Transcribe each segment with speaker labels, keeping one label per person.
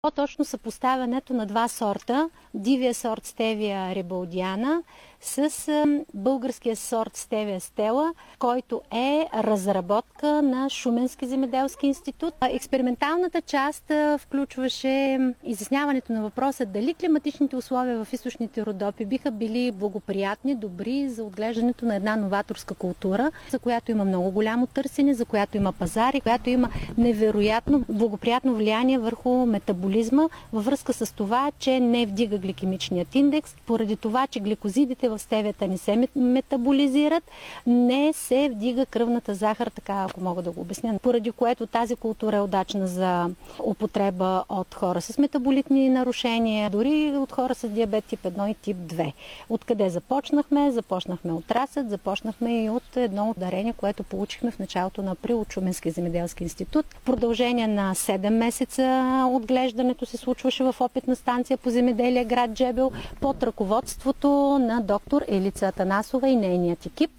Speaker 1: По-точно съпоставянето на два сорта, дивия сорт Стевия рибалдиана с българския сорт Стевия стела, който е разработка на Шуменски земеделски институт. Експерименталната част включваше изясняването на въпроса дали климатичните условия в източните Родопи биха били благоприятни, добри за отглеждането на една новаторска култура, за която има много голямо търсене, за която има пазар и която има невероятно благоприятно влияние върху метаболизма във връзка с това, че не вдига гликемичният индекс, поради това, че гликозидите в стевията не се метаболизират, не се вдига кръвната захар, така ако мога да го обясня, поради което тази култура е удачна за употреба от хора с метаболитни нарушения, дори от хора с диабет тип 1 и тип 2. Откъде започнахме? Започнахме от разсад, започнахме и от едно ударение, което получихме в началото на април от Шуменския земеделски институт. В продължение на 7 месеца отглеждането се случваше в опитна станция по земеделие град Джебел под ръководството на доктор Елица Атанасова и нейният екип.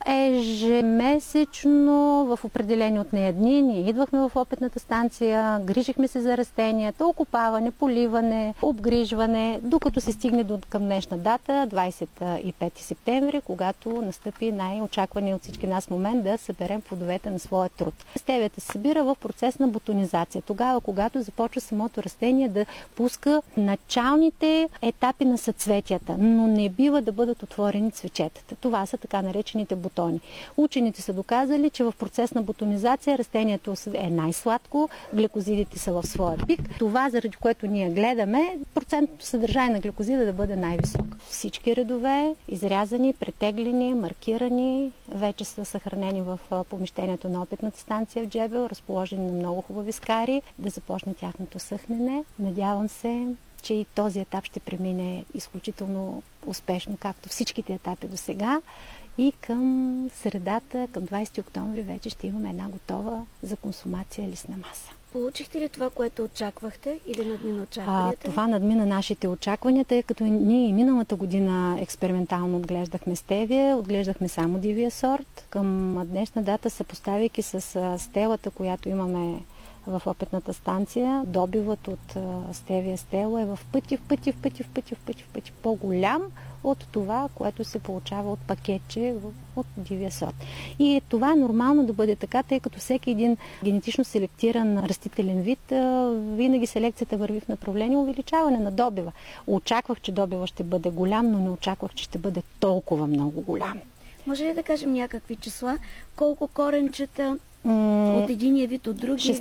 Speaker 1: Ежемесечно в определени от нея дни ние идвахме в опитната станция, грижихме се за растенията, окопаване, поливане, обгрижване, докато се стигне до към днешна дата, 25 септември, когато настъпи най-очаквания от всички нас момент да съберем плодовете на своя труд. Стевията се събира в процес на бутонизация. Тогава, когато започва самото растение да пуска началните етапи на съцветията, но не бива да бъдат отворени цвечетата. Това са така наречените бутони. Учените са доказали, че в процес на бутонизация растението е най-сладко, гликозидите са в своя пик. Това, заради което ние гледаме, процентното съдържание на гликозида да бъде най-високо. Всички редове, изрязани, претеглени, маркирани, вече са съхранени в помещението на опитната станция в Джебел, разположени на много хубави скари, да започне тяхното съхнене. Надявам се, че и този етап ще премине изключително успешно, както всичките етапи до сега. И към средата, към 20 октомври вече ще имаме една готова за консумация листна маса.
Speaker 2: Получихте ли това, което очаквахте или надмина очакванията?
Speaker 1: Това надмина нашите очаквания, тъй като ние и миналата година експериментално отглеждахме стевия, отглеждахме само дивия сорт. Към днешна дата, съпоставяйки с стелата, която имаме в опитната станция, добивът от стевия стела е в пъти по-голям от това, което се получава от пакетче от дивия сорт. И това е нормално да бъде така, тъй като всеки един генетично селектиран растителен вид, винаги селекцията върви в направление увеличаване на добива. Очаквах, че добива ще бъде голям, но не очаквах, че ще бъде толкова много голям.
Speaker 2: Може ли да кажем някакви числа? Колко коренчета от единия вид, от другия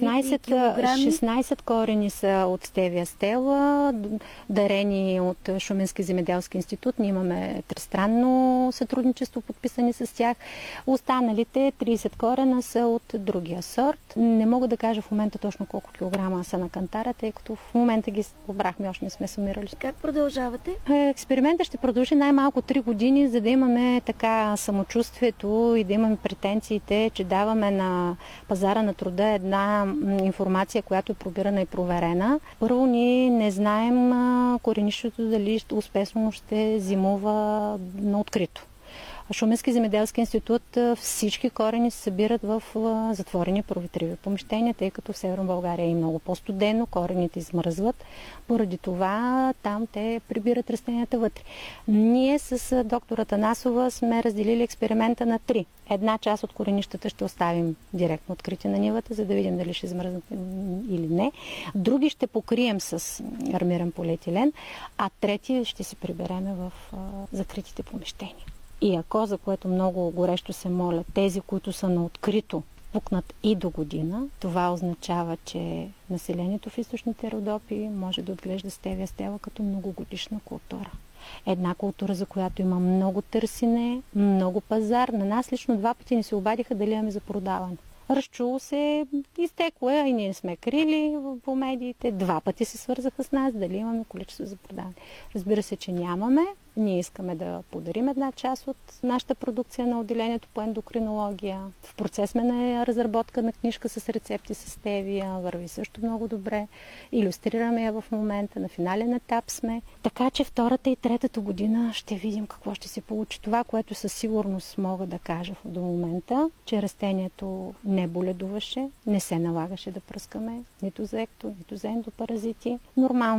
Speaker 1: 16 корени са от стевия стела, дарени от Шуменски земеделски институт. Ние имаме тристранно сътрудничество, подписани с тях. Останалите 30 корена са от другия сорт. Не мога да кажа в момента точно колко килограма са на кантара, тъй като в момента ги обрахме, още не сме сумирали.
Speaker 2: Как продължавате?
Speaker 1: Експериментът ще продължи най-малко 3 години, за да имаме така самочувствието и да имаме претенциите, че даваме на пазара на труда една информация, която е пробирана и проверена. Първо, ние не знаем коренището дали успешно ще зимува на открито. Шуменски земеделски институт всички корени се събират в затворени проветриви помещения, тъй като в Северна България е много по-студено, корените измръзват. Поради това там те прибират растенията вътре. Ние с доктор Атанасова сме разделили експеримента на 3. Една част от коренищата ще оставим директно открити на нивата, за да видим дали ще измръзнат или не. Други ще покрием с армиран полиетилен, а трети ще се прибереме в закритите помещения. И ако, за което много горещо се моля, тези, които са на открито, пукнат и до година, това означава, че населението в източните Родопи може да отглежда стевия стела като многогодишна култура. Една култура, за която има много търсене, много пазар. На нас лично 2 пъти ни се обадиха дали имаме за продаване. Разчуло се, изтекло е, и ние не сме крили по медиите. 2 пъти се свързаха с нас, дали имаме количество за продаване. Разбира се, че нямаме. Ние искаме да подарим една част от нашата продукция на отделението по ендокринология. В процес сме на разработка на книжка с рецепти с стевия. Върви също много добре. Илюстрираме я в момента. На финален етап сме. Така че 2-та и 3-та година ще видим какво ще се получи. Това, което със сигурност мога да кажа до момента, че растението не боледуваше, не се налагаше да пръскаме нито за екто, нито за ендопаразити. Нормално